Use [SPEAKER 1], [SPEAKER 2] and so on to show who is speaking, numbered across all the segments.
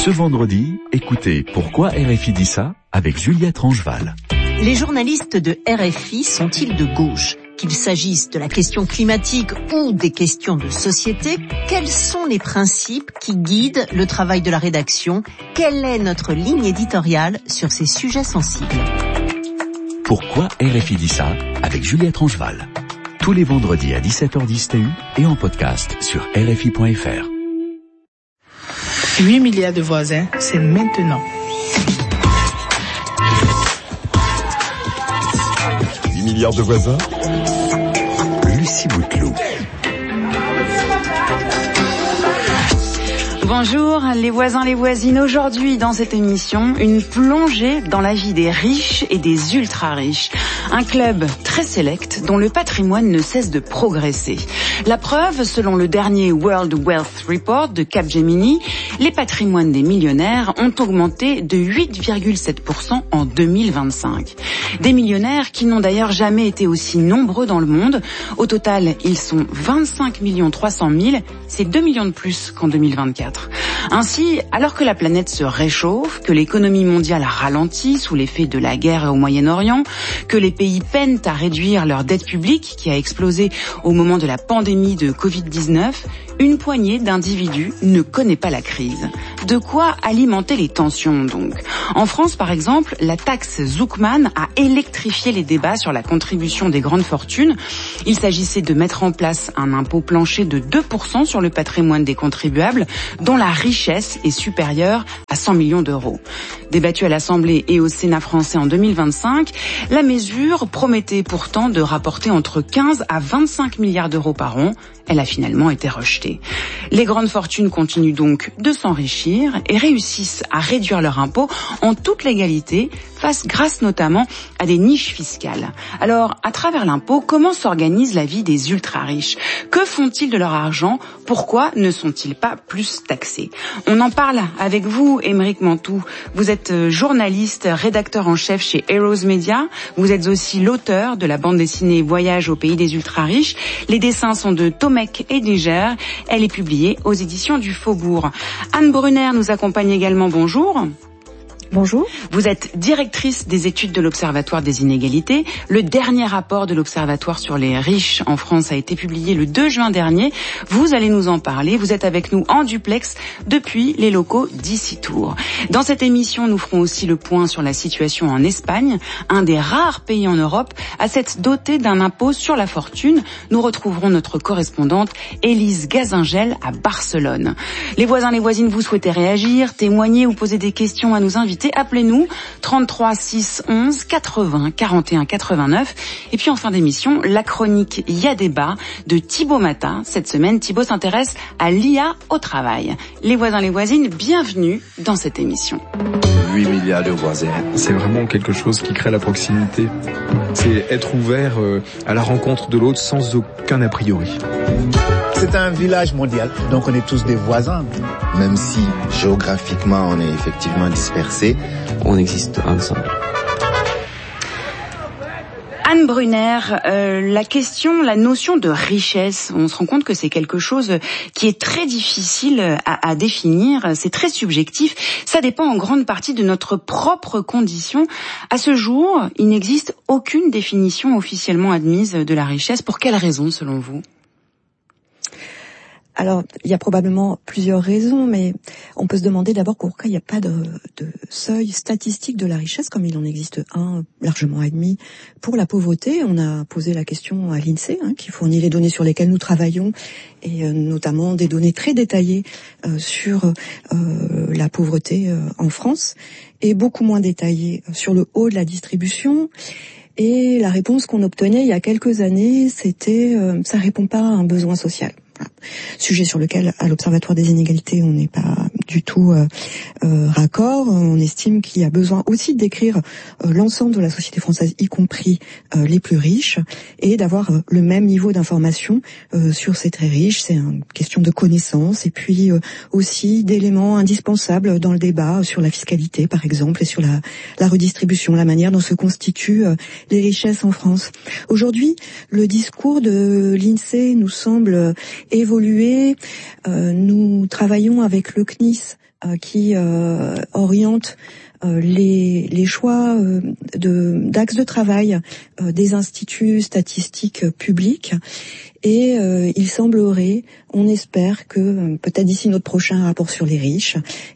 [SPEAKER 1] Ce vendredi, écoutez Pourquoi RFI dit ça avec Juliette Rangeval.
[SPEAKER 2] Les journalistes de RFI sont-ils de gauche ? Qu'il s'agisse de la question climatique ou des questions de société, quels sont les principes qui guident le travail de la rédaction ? Quelle est notre ligne éditoriale sur ces sujets sensibles ?
[SPEAKER 1] Pourquoi RFI dit ça avec Juliette Rangeval. Tous les vendredis à 17h10 TU et en podcast sur RFI.fr.
[SPEAKER 3] 8 milliards de voisins, c'est maintenant.
[SPEAKER 4] 8 milliards de voisins.
[SPEAKER 1] Lucie Bouteloup.
[SPEAKER 5] Bonjour les voisins, les voisines. Aujourd'hui dans cette émission, une plongée dans la vie des riches et des ultra-riches. Un club très sélect dont le patrimoine ne cesse de progresser. La preuve, selon le dernier World Wealth Report de Capgemini, les patrimoines des millionnaires ont augmenté de 8,7% en 2025. Des millionnaires qui n'ont d'ailleurs jamais été aussi nombreux dans le monde. Au total, ils sont 25 300 000, c'est 2 millions de plus qu'en 2024. Ainsi, alors que la planète se réchauffe, que l'économie mondiale ralentit sous l'effet de la guerre au Moyen-Orient, que les pays peinent à réduire leur dette publique qui a explosé au moment de la pandémie de Covid-19, une poignée d'individus ne connaît pas la crise. De quoi alimenter les tensions donc. En France par exemple, la taxe Zuckman a électrifié les débats sur la contribution des grandes fortunes. Il s'agissait de mettre en place un impôt plancher de 2% sur le patrimoine des contribuables dont la richesse est supérieure à 100 millions d'euros. Débattue à l'Assemblée et au Sénat français en 2025, la mesure promettait pourtant de rapporter entre 15 à 25 milliards d'euros par an. Elle a finalement été rejetée. Les grandes fortunes continuent donc de s'enrichir et réussissent à réduire leur impôt en toute légalité, grâce notamment à des niches fiscales. Alors, à travers l'impôt, comment s'organise la vie des ultra-riches ? Que font-ils de leur argent ? Pourquoi ne sont-ils pas plus taxés ? On en parle avec vous, Aymeric Mantoux. Vous êtes journaliste, rédacteur en chef chez Heroes Media. Vous êtes aussi l'auteur de la bande dessinée Voyage au pays des ultra-riches. Les dessins sont de Tomek et Diger. Elle est publiée aux éditions du Faubourg. Anne Brunner nous accompagne également. Bonjour.
[SPEAKER 6] Bonjour.
[SPEAKER 5] Vous êtes directrice des études de l'Observatoire des inégalités. Le dernier rapport de l'Observatoire sur les riches en France a été publié le 2 juin dernier. Vous allez nous en parler. Vous êtes avec nous en duplex depuis les locaux d'Ici Tour. Dans cette émission, nous ferons aussi le point sur la situation en Espagne, un des rares pays en Europe à s'être doté d'un impôt sur la fortune. Nous retrouverons notre correspondante Élise Gazingel à Barcelone. Les voisins, les voisines, vous souhaitez réagir, témoigner ou poser des questions à nos invités? Appelez-nous 33 6 11 80 41 89. Et puis en fin d'émission, la chronique Il y a débat de Thibaut Matin. Cette semaine, Thibaut s'intéresse à l'IA au travail. Les voisins, les voisines, bienvenue dans cette émission.
[SPEAKER 4] 8 milliards de voisins.
[SPEAKER 7] C'est vraiment quelque chose qui crée la proximité. C'est être ouvert à la rencontre de l'autre sans aucun a priori.
[SPEAKER 8] C'est un village mondial, donc on est tous des voisins.
[SPEAKER 9] Même si géographiquement on est effectivement dispersés, on existe ensemble.
[SPEAKER 5] Anne Brunner, la notion de richesse, on se rend compte que c'est quelque chose qui est très difficile à définir, c'est très subjectif, ça dépend en grande partie de notre propre condition. À ce jour, il n'existe aucune définition officiellement admise de la richesse. Pour quelles raisons, selon vous ?
[SPEAKER 6] Alors, il y a probablement plusieurs raisons, mais on peut se demander d'abord pourquoi il n'y a pas de seuil statistique de la richesse, comme il en existe un largement admis pour la pauvreté. On a posé la question à l'INSEE, qui fournit les données sur lesquelles nous travaillons, et notamment des données très détaillées sur la pauvreté en France, et beaucoup moins détaillées sur le haut de la distribution. Et la réponse qu'on obtenait il y a quelques années, c'était ça répond pas à un besoin social. Sujet sur lequel, à l'Observatoire des inégalités, on n'est pas du tout raccord. On estime qu'il y a besoin aussi de décrire l'ensemble de la société française, y compris les plus riches, et d'avoir le même niveau d'information sur ces très riches. C'est une question de connaissance et puis aussi d'éléments indispensables dans le débat sur la fiscalité, par exemple, et sur la redistribution, la manière dont se constituent les richesses en France. Aujourd'hui, le discours de l'INSEE nous semble évoluer. Nous travaillons avec le CNIS indices qui orientent les choix d'axes de travail des instituts statistiques publics. Et il semblerait, on espère que peut-être d'ici notre prochain rapport sur les riches,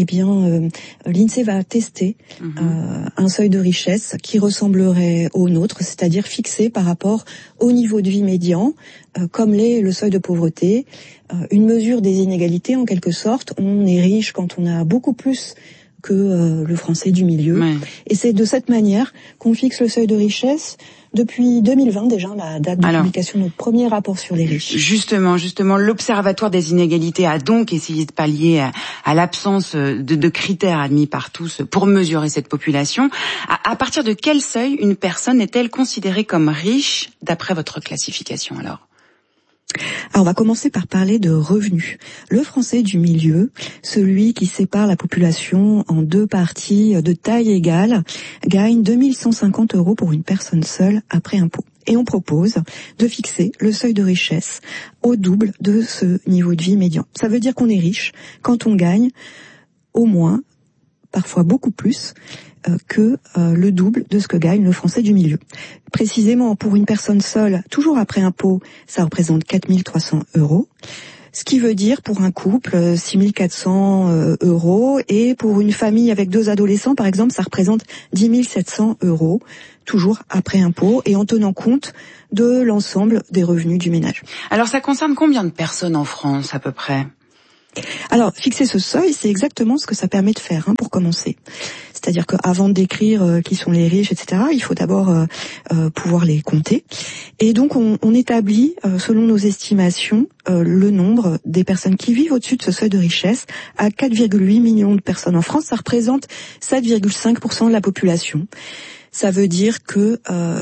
[SPEAKER 6] l'INSEE va tester un seuil de richesse qui ressemblerait au nôtre, c'est-à-dire fixé par rapport au niveau de vie médian, comme l'est le seuil de pauvreté, une mesure des inégalités en quelque sorte. On est riche quand on a beaucoup plus que le Français du milieu. Ouais. Et c'est de cette manière qu'on fixe le seuil de richesse depuis 2020 déjà, la date de publication de notre premier rapport sur les riches.
[SPEAKER 5] Justement, l'Observatoire des inégalités a donc essayé de pallier à l'absence de critères admis par tous pour mesurer cette population. À partir de quel seuil une personne est-elle considérée comme riche d'après votre classification alors ?
[SPEAKER 6] Alors, on va commencer par parler de revenus. Le Français du milieu, celui qui sépare la population en deux parties de taille égale, gagne 2150 € pour une personne seule après impôt. Et on propose de fixer le seuil de richesse au double de ce niveau de vie médian. Ça veut dire qu'on est riche quand on gagne au moins, parfois beaucoup plus, que le double de ce que gagne le Français du milieu. Précisément, pour une personne seule, toujours après impôt, ça représente 4300 €. Ce qui veut dire, pour un couple, 6400 €. Et pour une famille avec 2 adolescents, par exemple, ça représente 10 700 €, toujours après impôt, et en tenant compte de l'ensemble des revenus du ménage.
[SPEAKER 5] Alors, ça concerne combien de personnes en France, à peu près ?
[SPEAKER 6] Alors, fixer ce seuil, c'est exactement ce que ça permet de faire, pour commencer. C'est-à-dire qu'avant de décrire qui sont les riches, etc., il faut d'abord pouvoir les compter. Et donc, on établit, selon nos estimations, le nombre des personnes qui vivent au-dessus de ce seuil de richesse à 4,8 millions de personnes en France. Ça représente 7,5% de la population. Ça veut dire que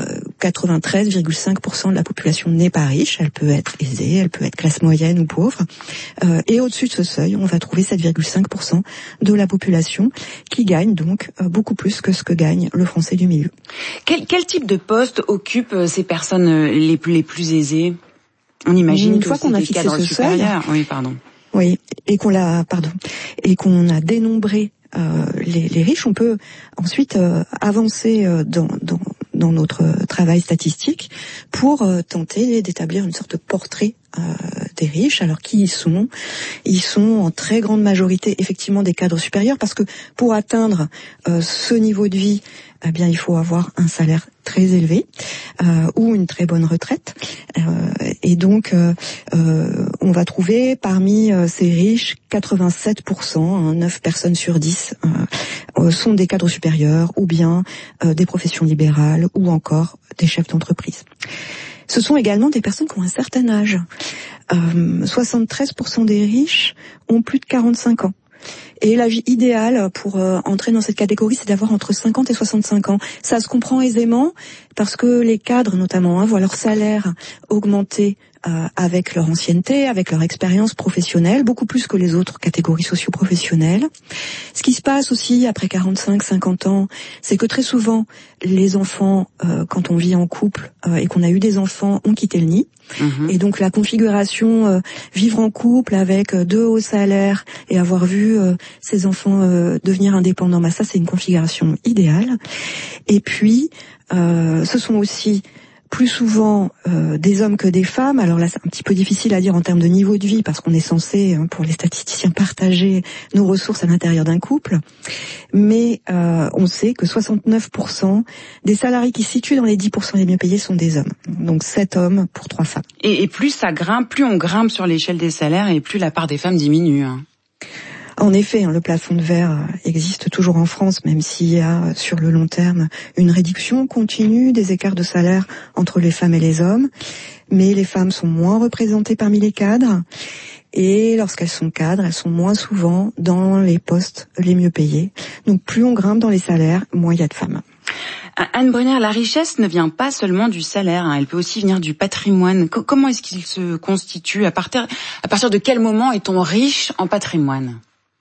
[SPEAKER 6] 93,5% de la population n'est pas riche. Elle peut être aisée, elle peut être classe moyenne ou pauvre. Et au-dessus de ce seuil, on va trouver 7,5% de la population qui gagne donc beaucoup plus que ce que gagne le Français du milieu.
[SPEAKER 5] Quel type de poste occupent ces personnes les plus aisées ? On imagine
[SPEAKER 6] une fois qu'on a fixé ce seuil. Oui, et qu'on a dénombré les riches, on peut ensuite avancer dans notre travail statistique pour tenter d'établir une sorte de portrait des riches. Alors qui ils sont en très grande majorité effectivement des cadres supérieurs, parce que pour atteindre ce niveau de vie, il faut avoir un salaire très élevé ou une très bonne retraite. Et donc, on va trouver parmi ces riches 87%, 9 personnes sur 10 sont des cadres supérieurs ou bien des professions libérales ou encore des chefs d'entreprise. Ce sont également des personnes qui ont un certain âge. 73% des riches ont plus de 45 ans. Et l'âge idéal pour entrer dans cette catégorie, c'est d'avoir entre 50 et 65 ans. Ça se comprend aisément parce que les cadres, notamment, voient leur salaire augmenter avec leur ancienneté, avec leur expérience professionnelle, beaucoup plus que les autres catégories socio-professionnelles. Ce qui se passe aussi après 45-50 ans, c'est que très souvent, les enfants, quand on vit en couple et qu'on a eu des enfants, ont quitté le nid. Et donc la configuration vivre en couple avec 2 hauts salaires et avoir vu ses enfants devenir indépendants, ça c'est une configuration idéale. Et puis ce sont aussi plus souvent des hommes que des femmes. Alors là, c'est un petit peu difficile à dire en termes de niveau de vie parce qu'on est censé, pour les statisticiens, partager nos ressources à l'intérieur d'un couple. Mais on sait que 69% des salariés qui se situent dans les 10% les mieux payés sont des hommes. Donc 7 hommes pour 3 femmes.
[SPEAKER 5] Et plus ça grimpe, plus on grimpe sur l'échelle des salaires et plus la part des femmes diminue.
[SPEAKER 6] En effet, le plafond de verre existe toujours en France, même s'il y a sur le long terme une réduction continue des écarts de salaire entre les femmes et les hommes. Mais les femmes sont moins représentées parmi les cadres. Et lorsqu'elles sont cadres, elles sont moins souvent dans les postes les mieux payés. Donc plus on grimpe dans les salaires, moins il y a de femmes.
[SPEAKER 5] Anne Brunner, la richesse ne vient pas seulement du salaire, elle peut aussi venir du patrimoine. Comment est-ce qu'il se constitue ? À partir de quel moment est-on riche en patrimoine ?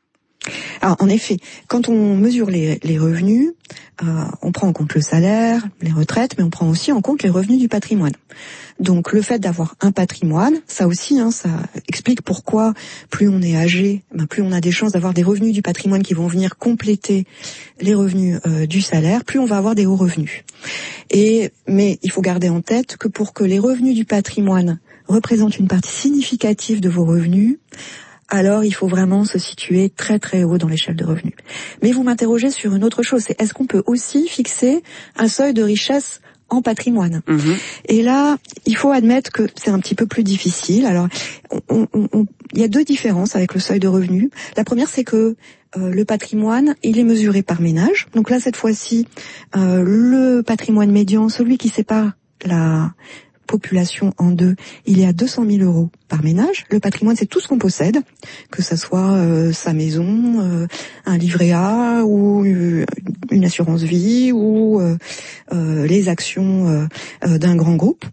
[SPEAKER 6] Alors, en effet, quand on mesure les revenus, on prend en compte le salaire, les retraites, mais on prend aussi en compte les revenus du patrimoine. Donc, le fait d'avoir un patrimoine, ça aussi, ça explique pourquoi plus on est âgé, plus on a des chances d'avoir des revenus du patrimoine qui vont venir compléter les revenus du salaire, plus on va avoir des hauts revenus. Mais il faut garder en tête que pour que les revenus du patrimoine représentent une partie significative de vos revenus, alors il faut vraiment se situer très très haut dans l'échelle de revenus. Mais vous m'interrogez sur une autre chose, c'est est-ce qu'on peut aussi fixer un seuil de richesse en patrimoine? Et là, il faut admettre que c'est un petit peu plus difficile. Alors, il y a deux différences avec le seuil de revenus. La première, c'est que le patrimoine, il est mesuré par ménage. Donc là, cette fois-ci, le patrimoine médian, celui qui sépare la population en deux, il est à 200 000 euros par ménage. Le patrimoine, c'est tout ce qu'on possède, que ça soit sa maison, un livret A ou une assurance vie ou les actions d'un grand groupe.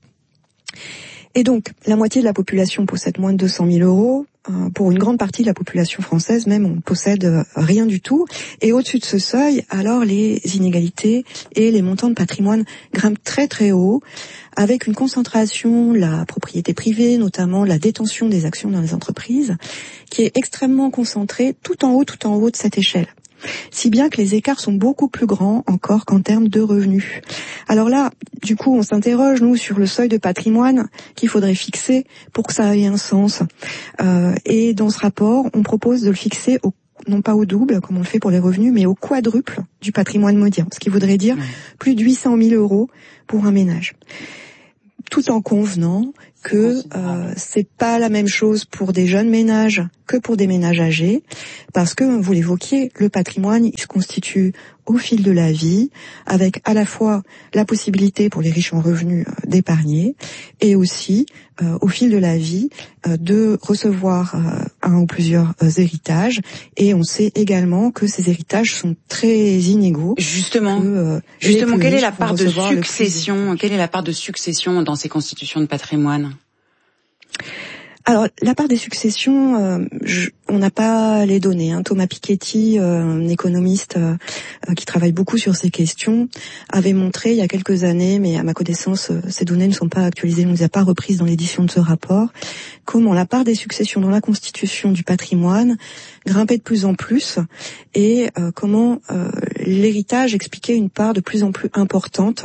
[SPEAKER 6] Et donc, la moitié de la population possède moins de 200 000 euros. Pour une grande partie de la population française, même, on ne possède rien du tout. Et au-dessus de ce seuil, alors les inégalités et les montants de patrimoine grimpent très très haut, avec une concentration, la propriété privée, notamment la détention des actions dans les entreprises, qui est extrêmement concentrée tout en haut de cette échelle. Si bien que les écarts sont beaucoup plus grands encore qu'en termes de revenus. Alors là, du coup, on s'interroge, nous, sur le seuil de patrimoine qu'il faudrait fixer pour que ça ait un sens. Et dans ce rapport, on propose de le fixer non pas au double, comme on le fait pour les revenus, mais au quadruple du patrimoine médian, ce qui voudrait dire plus de 800 000 euros pour un ménage. Tout en convenant que c'est pas la même chose pour des jeunes ménages que pour des ménages âgés, parce que, vous l'évoquiez, le patrimoine, il se constitue au fil de la vie, avec à la fois la possibilité pour les riches en revenus d'épargner, et aussi au fil de la vie de recevoir un ou plusieurs héritages. Et on sait également que ces héritages sont très inégaux.
[SPEAKER 5] Justement, quelle est la part de succession? Quelle est la part de succession dans ces constitutions de patrimoine?
[SPEAKER 6] Alors, la part des successions, on n'a pas les données. Thomas Piketty, un économiste qui travaille beaucoup sur ces questions, avait montré il y a quelques années, mais à ma connaissance, ces données ne sont pas actualisées, on ne les a pas reprises dans l'édition de ce rapport, comment la part des successions dans la constitution du patrimoine grimpait de plus en plus et comment l'héritage expliquait une part de plus en plus importante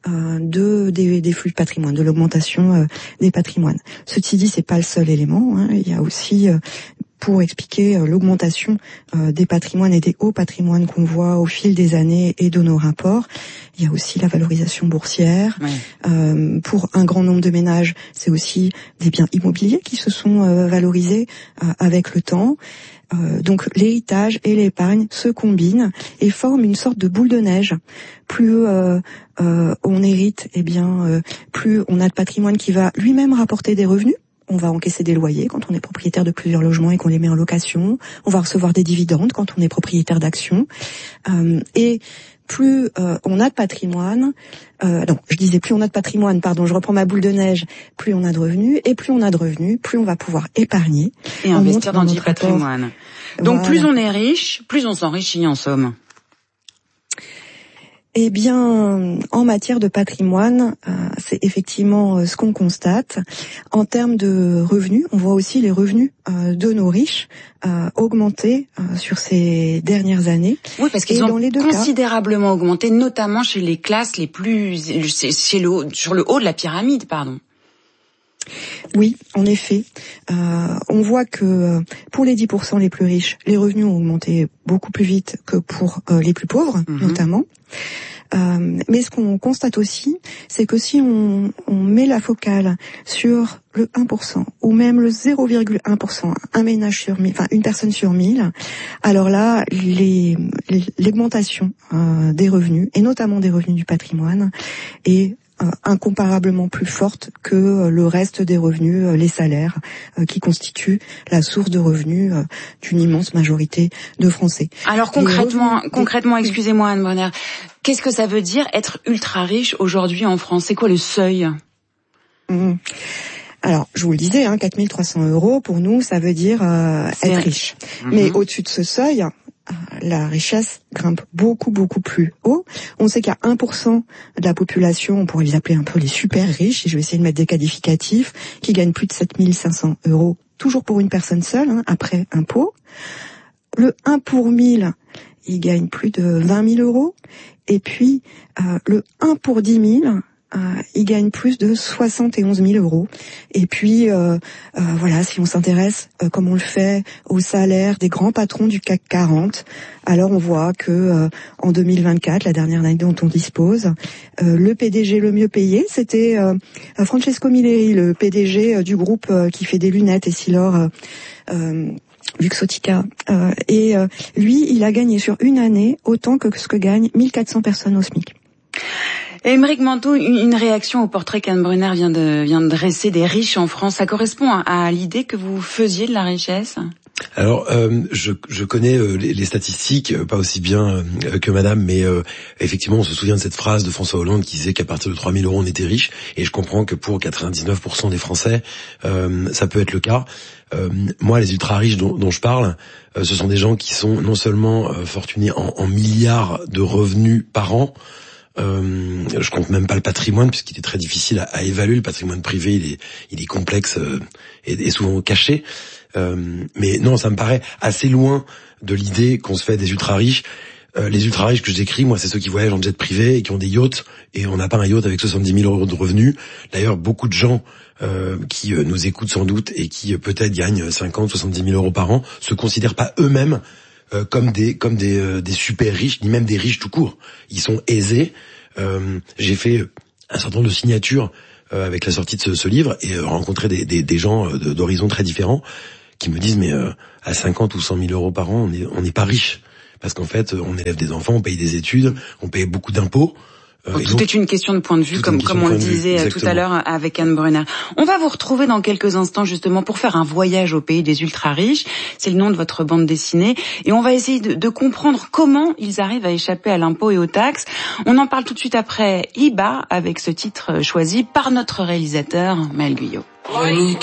[SPEAKER 6] des flux de patrimoine, de l'augmentation des patrimoines. Ceci dit, c'est pas le seul élément. Il y a aussi, pour expliquer l'augmentation des patrimoines et des hauts patrimoines qu'on voit au fil des années et de nos rapports, il y a aussi la valorisation boursière. Pour un grand nombre de ménages, c'est aussi des biens immobiliers qui se sont valorisés avec le temps. Donc l'héritage et l'épargne se combinent et forment une sorte de boule de neige. Plus on hérite, plus on a de patrimoine qui va lui-même rapporter des revenus. On va encaisser des loyers quand on est propriétaire de plusieurs logements et qu'on les met en location. On va recevoir des dividendes quand on est propriétaire d'actions. Et plus on a de patrimoine, plus on a de patrimoine, je reprends ma boule de neige, plus on a de revenus, et plus on a de revenus, plus on va pouvoir épargner.
[SPEAKER 5] Et investir dans du patrimoine. Donc plus on est riche, plus on s'enrichit en somme.
[SPEAKER 6] Eh bien, en matière de patrimoine, c'est effectivement ce qu'on constate. En termes de revenus, on voit aussi les revenus de nos riches augmenter sur ces dernières années.
[SPEAKER 5] Oui, parce qu'ils ont considérablement augmenté, notamment chez les classes les plus, sur le haut de la pyramide, pardon.
[SPEAKER 6] Oui, en effet. On voit que pour les 10% les plus riches, les revenus ont augmenté beaucoup plus vite que pour les plus pauvres, notamment. Mais ce qu'on constate aussi, c'est que si on met la focale sur le 1% ou même le 0,1%, un ménage sur 1000, une personne sur 1000, alors là, l'augmentation des revenus, et notamment des revenus du patrimoine, est incomparablement plus forte que le reste des revenus, les salaires, qui constituent la source de revenus d'une immense majorité de Français.
[SPEAKER 5] Alors concrètement, excusez-moi Anne Brunner, qu'est-ce que ça veut dire être ultra riche aujourd'hui en France? C'est quoi le seuil?
[SPEAKER 6] Alors, je vous le disais, 4 300 euros, pour nous, ça veut dire être riche. Mais au-dessus de ce seuil, la richesse grimpe beaucoup plus haut. On sait qu'il y a 1% de la population, on pourrait les appeler un peu les super riches, et je vais essayer de mettre des qualificatifs, qui gagnent plus de 7 500 €, toujours pour une personne seule, après impôt. Le 1 pour 1000, il gagne plus de 20 000 €. Et puis, le 1 pour 10 000, il gagne plus de 71 000 €. Et puis, voilà, si on s'intéresse, comme on le fait, au salaire des grands patrons du CAC 40, alors on voit que en 2024, la dernière année dont on dispose, le PDG le mieux payé, c'était Francesco Milleri, le PDG du groupe qui fait des lunettes Essilor, Luxottica, et lui, il a gagné sur une année autant que ce que gagnent 1400 personnes au SMIC.
[SPEAKER 5] Aymeric Manteau, une réaction au portrait qu'Anne Brunner vient de dresser des riches en France. Ça correspond à l'idée que vous faisiez de la richesse ?
[SPEAKER 10] Alors, je connais les statistiques, pas aussi bien que madame, mais effectivement, on se souvient de cette phrase de François Hollande qui disait qu'à partir de 3 000 € on était riche, et je comprends que pour 99% des Français, ça peut être le cas. Moi, les ultra-riches dont je parle, ce sont des gens qui sont non seulement fortunés en milliards de revenus par an. Je compte même pas le patrimoine, puisqu'il est très difficile à évaluer. Le patrimoine privé, il est complexe et souvent caché. Mais non, ça me paraît assez loin de l'idée qu'on se fait des ultra-riches. Les ultra-riches que je décris, moi, c'est ceux qui voyagent en jet privé et qui ont des yachts, et on n'a pas un yacht avec 70 000 € de revenus. D'ailleurs, beaucoup de gens qui nous écoutent sans doute et qui peut-être gagnent 50, 70 000 € par an se considèrent pas eux-mêmes comme des super riches, ni même des riches tout court. Ils sont aisés. J'ai fait un certain nombre de signatures avec la sortie de ce livre, et rencontré des gens d'horizons très différents qui me disent mais à 50 ou 100 000 € par an, on n'est pas riche, parce qu'en fait on élève des enfants, on paye des études, on paye beaucoup d'impôts.
[SPEAKER 5] Tout est une question de point de vue, comme on le disait tout à l'heure avec Anne Brunner. On va vous retrouver dans quelques instants justement pour faire un voyage au pays des ultra-riches. C'est le nom de votre bande dessinée. Et on va essayer de comprendre comment ils arrivent à échapper à l'impôt et aux taxes. On en parle tout de suite après Iba, avec ce titre choisi par notre réalisateur Maël Guyot.